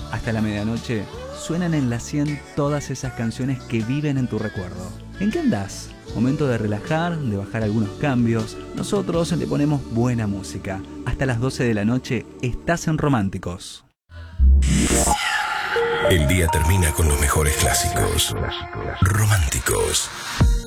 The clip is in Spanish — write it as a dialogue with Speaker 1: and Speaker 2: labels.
Speaker 1: Hasta la medianoche suenan en la 100 todas esas canciones que viven en tu recuerdo. ¿En qué andás? Momento de relajar, de bajar algunos cambios. Nosotros le ponemos buena música. Hasta las 12 de la noche estás en Románticos.
Speaker 2: El día termina con los mejores clásicos. Románticos.